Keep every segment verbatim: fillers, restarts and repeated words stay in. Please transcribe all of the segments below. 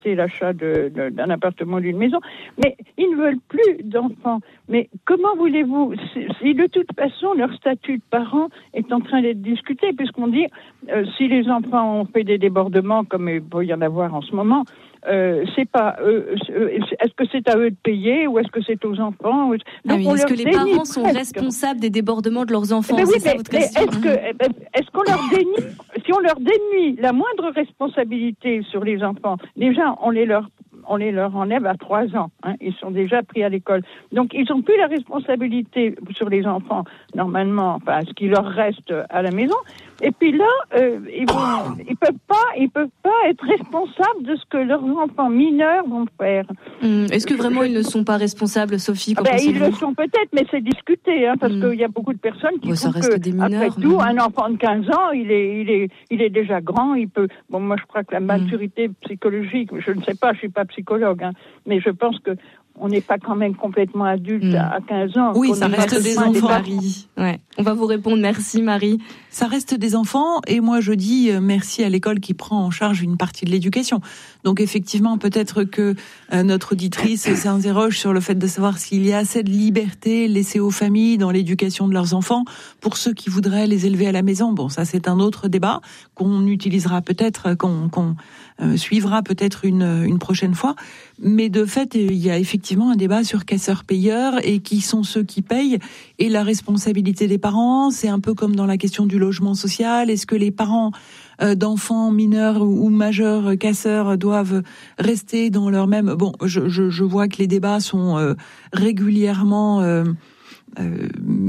l'achat de, de, d'un appartement, d'une maison, mais ils ne veulent plus d'enfants. Mais comment voulez-vous, si, si de toute façon leur statut de parent est en train d'être discuté, puisqu'on dit euh, si les enfants ont fait des débordements, comme il peut y en avoir en ce moment, euh, c'est pas euh, est-ce que c'est à eux de payer ou est-ce que c'est aux enfants? Donc ah oui, est-ce que les parents sont presque responsables des débordements de leurs enfants? Eh ben oui, c'est ça mais, votre question? Est-ce, que, est-ce qu'on leur dénie, si on leur dénie la moindre responsabilité sur les enfants, déjà on les leur on les leur enlève à trois ans. Hein, ils sont déjà pris à l'école. Donc, ils n'ont plus la responsabilité sur les enfants, normalement, enfin, ce qui leur reste à la maison. Et puis là, euh, ils vont, ils peuvent pas, ils peuvent pas être responsables de ce que leurs enfants mineurs vont faire. Hum, est-ce que vraiment ils ne sont pas responsables, Sophie? Ah ben, ils le sont peut-être, mais c'est discuté, hein, parce hum. qu'il y a beaucoup de personnes qui bon, font que, des mineurs, après tout, hum. un enfant de quinze ans, il est, il est, il est déjà grand, il peut. Bon, moi, je crois que la maturité hum. psychologique, je ne sais pas, je suis pas psychologue, hein, mais je pense que on n'est pas quand même complètement adulte mmh. à quinze ans. Oui, ça reste des enfants. Marie. Ouais. On va vous répondre. Merci, Marie. Ça reste des enfants. Et moi, je dis merci à l'école qui prend en charge une partie de l'éducation. Donc, effectivement, peut-être que euh, notre auditrice s'interroge sur le fait de savoir s'il y a assez de liberté laissée aux familles dans l'éducation de leurs enfants pour ceux qui voudraient les élever à la maison. Bon, ça, c'est un autre débat qu'on utilisera peut-être, qu'on, qu'on euh, suivra peut-être une, une prochaine fois. Mais de fait, il y a effectivement un débat sur casseurs-payeurs et qui sont ceux qui payent. Et la responsabilité des parents, c'est un peu comme dans la question du logement social. Est-ce que les parents euh, d'enfants mineurs ou, ou majeurs casseurs doivent rester dans leur même... Bon, je, je, je vois que les débats sont euh, régulièrement... Euh, Euh,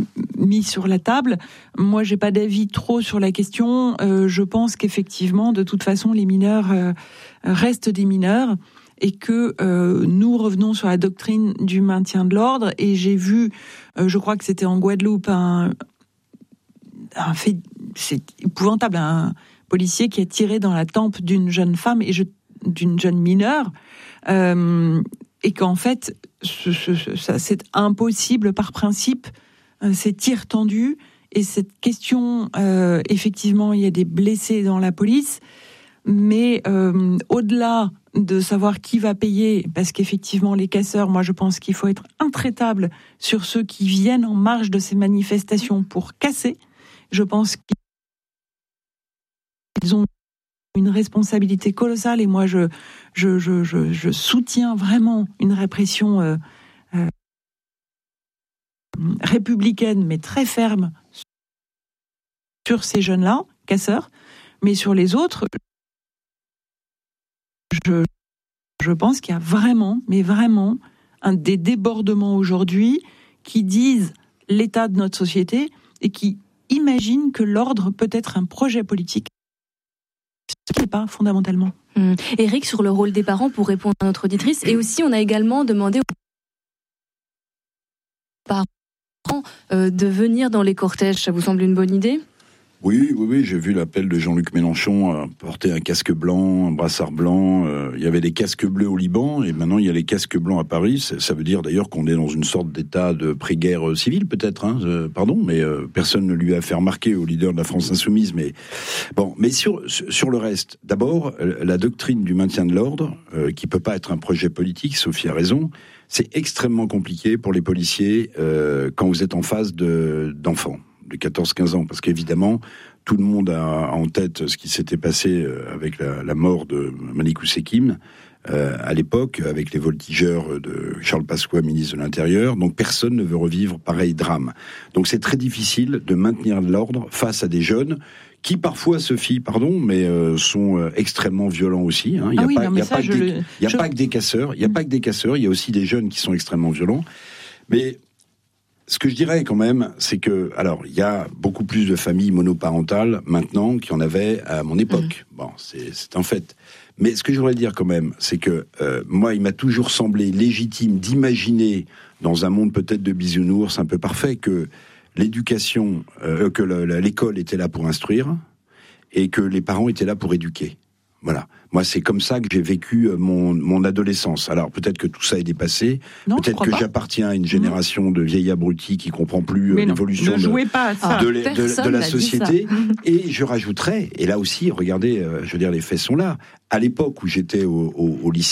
mis sur la table. Moi, j'ai pas d'avis trop sur la question. Euh, je pense qu'effectivement, de toute façon, les mineurs euh, restent des mineurs et que euh, nous revenons sur la doctrine du maintien de l'ordre. Et j'ai vu, euh, je crois que c'était en Guadeloupe, un, un fait, c'est épouvantable, un policier qui a tiré dans la tempe d'une jeune femme et je, d'une jeune mineure. Euh, et qu'en fait, ce, ce, ça, c'est impossible par principe, euh, ces tirs tendus, et cette question, euh, effectivement, il y a des blessés dans la police, mais euh, au-delà de savoir qui va payer, parce qu'effectivement, les casseurs, moi je pense qu'il faut être intraitable sur ceux qui viennent en marge de ces manifestations pour casser. Je pense qu'ils ont une responsabilité colossale et moi je je je je, je soutiens vraiment une répression euh, euh, républicaine mais très ferme sur ces jeunes-là, casseurs, mais sur les autres, je je pense qu'il y a vraiment, mais vraiment, un des débordements aujourd'hui qui disent l'état de notre société et qui imaginent que l'ordre peut être un projet politique. Ce qui n'est pas fondamentalement. Mmh. Éric, sur le rôle des parents, pour répondre à notre auditrice, et aussi on a également demandé aux parents euh, de venir dans les cortèges. Ça vous semble une bonne idée ? Oui, oui, oui, j'ai vu l'appel de Jean-Luc Mélenchon à porter un casque blanc, un brassard blanc. Euh, il y avait des casques bleus au Liban et maintenant il y a les casques blancs à Paris. Ça, ça veut dire d'ailleurs qu'on est dans une sorte d'état de pré-guerre civile peut-être. Hein, euh, pardon, mais euh, personne ne lui a fait remarquer au leader de la France insoumise. Mais bon, mais sur sur le reste, d'abord la doctrine du maintien de l'ordre, euh, qui peut pas être un projet politique. Sophie a raison. C'est extrêmement compliqué pour les policiers euh, quand vous êtes en face de d'enfants de quatorze quinze ans, parce qu'évidemment, tout le monde a en tête ce qui s'était passé avec la, la mort de Malik Oussekine, euh, à l'époque, avec les voltigeurs de Charles Pasqua, ministre de l'Intérieur, donc personne ne veut revivre pareil drame. Donc c'est très difficile de maintenir l'ordre face à des jeunes qui parfois, Sophie, pardon, mais euh, sont euh, extrêmement violents aussi. Hein. Il n'y a, ah oui, a, a, pas, que des, le... y a je... pas que des casseurs, il n'y a pas que des casseurs, il y a aussi des jeunes qui sont extrêmement violents. Mais ce que je dirais quand même, c'est que, alors, il y a beaucoup plus de familles monoparentales maintenant qu'il y en avait à mon époque. Mmh. Bon, c'est, c'est un fait. Mais ce que je voudrais dire quand même, c'est que euh, moi, il m'a toujours semblé légitime d'imaginer, dans un monde peut-être de bisounours un peu parfait, que l'éducation, euh, que le, l'école était là pour instruire et que les parents étaient là pour éduquer. Voilà. Moi, c'est comme ça que j'ai vécu mon, mon adolescence. Alors, peut-être que tout ça est dépassé. Non, peut-être que pas. j'appartiens à une génération mmh. de vieilles abrutis qui comprend plus Mais l'évolution non, ne jouez pas à ça. de, de, de, de la société. Et je rajouterais, et là aussi, regardez, euh, je veux dire, les faits sont là. À l'époque où j'étais au, au, au lycée,